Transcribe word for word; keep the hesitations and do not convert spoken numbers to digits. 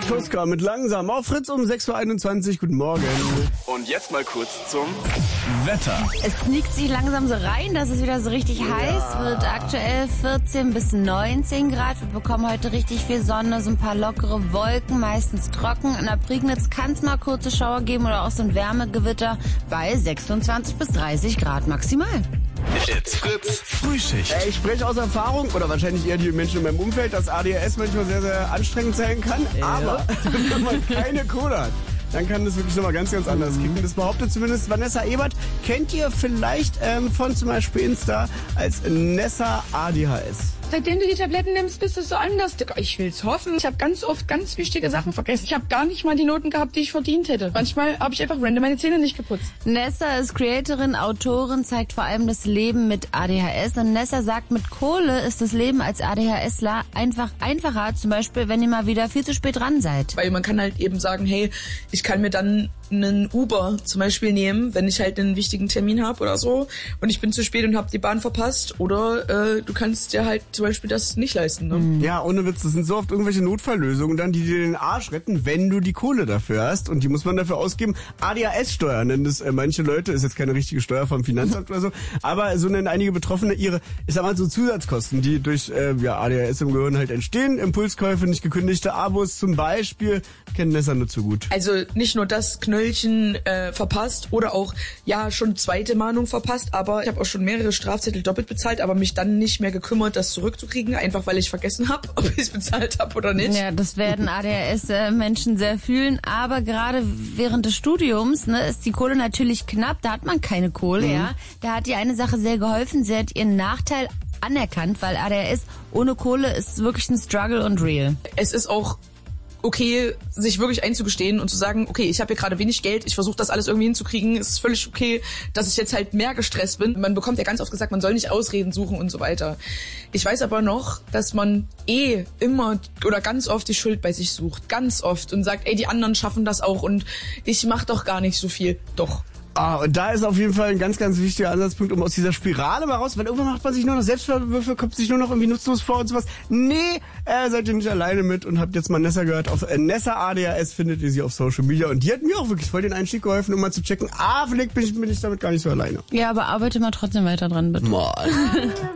Tuska mit Langsam auf Fritz um sechs Uhr einundzwanzig. Guten Morgen. Und jetzt mal kurz zum Wetter. Es sneakt sich langsam so rein, dass es wieder so richtig Ja. heiß wird. Aktuell vierzehn bis neunzehn Grad. Wir bekommen heute richtig viel Sonne, so ein paar lockere Wolken, meistens trocken. In der Prignitz kann es mal kurze Schauer geben oder auch so ein Wärmegewitter bei sechsundzwanzig bis dreißig Grad maximal. It's Fritz Frühschicht. Äh, Ich spreche aus Erfahrung, oder wahrscheinlich eher die Menschen in meinem Umfeld, dass A D H S manchmal sehr, sehr anstrengend sein kann. Aber wenn man keine Kohle hat, dann kann das wirklich nochmal ganz, ganz anders kicken. Das behauptet zumindest Vanessa Ebert. Kennt ihr vielleicht ähm, von zum Beispiel Insta als Nessa A D H S. Seitdem du die Tabletten nimmst, bist du so anders. Ich will's hoffen. Ich habe ganz oft ganz wichtige Sachen vergessen. Ich habe gar nicht mal die Noten gehabt, die ich verdient hätte. Manchmal habe ich einfach random meine Zähne nicht geputzt. Nessa ist Creatorin, Autorin, zeigt vor allem das Leben mit A D H S. Und Nessa sagt, mit Kohle ist das Leben als ADHSler einfach einfacher. Zum Beispiel, wenn ihr mal wieder viel zu spät dran seid. Weil man kann halt eben sagen, hey, ich kann mir dann einen Uber zum Beispiel nehmen, wenn ich halt einen wichtigen Termin habe oder so und ich bin zu spät und habe die Bahn verpasst. Oder äh, du kannst dir halt zum Beispiel das nicht leisten. Ne? Ja, ohne Witz, das sind so oft irgendwelche Notfalllösungen dann, die dir den Arsch retten, wenn du die Kohle dafür hast. Und die muss man dafür ausgeben. A D H S-Steuer nennen das äh, manche Leute, ist jetzt keine richtige Steuer vom Finanzamt oder so, aber so nennen einige Betroffene ihre, ich sag mal so Zusatzkosten, die durch äh, ja, A D H S im Gehirn halt entstehen. Impulskäufe, nicht gekündigte Abos zum Beispiel, kennen Nessa nur zu gut. Also nicht nur das Knöllchen äh, verpasst oder auch, ja, schon zweite Mahnung verpasst, aber ich habe auch schon mehrere Strafzettel doppelt bezahlt, aber mich dann nicht mehr gekümmert, das zurückzukriegen, einfach weil ich vergessen habe, ob ich es bezahlt habe oder nicht. Ja, das werden A D H S-Menschen sehr fühlen, aber gerade während des Studiums ne, ist die Kohle natürlich knapp, da hat man keine Kohle, Mhm. ja. Da hat ihr eine Sache sehr geholfen, sie hat ihren Nachteil anerkannt, weil A D H S ohne Kohle ist wirklich ein Struggle und real. Es ist auch okay, sich wirklich einzugestehen und zu sagen, okay, ich habe hier gerade wenig Geld, ich versuche das alles irgendwie hinzukriegen, es ist völlig okay, dass ich jetzt halt mehr gestresst bin. Man bekommt ja ganz oft gesagt, man soll nicht Ausreden suchen und so weiter. Ich weiß aber noch, dass man eh immer oder ganz oft die Schuld bei sich sucht, ganz oft und sagt, ey, die anderen schaffen das auch und ich mach doch gar nicht so viel. Doch. Ah, und da ist auf jeden Fall ein ganz, ganz wichtiger Ansatzpunkt, um aus dieser Spirale mal raus, weil irgendwann macht man sich nur noch Selbstvorwürfe, kommt sich nur noch irgendwie nutzlos vor und sowas. Nee, äh, seid ihr nicht alleine mit und habt jetzt mal Nessa gehört. Auf äh, Nessa A D H S findet ihr sie auf Social Media und die hat mir auch wirklich voll den Einstieg geholfen, um mal zu checken, ah, vielleicht bin ich, bin ich damit gar nicht so alleine. Ja, aber arbeite mal trotzdem weiter dran, bitte. Mal.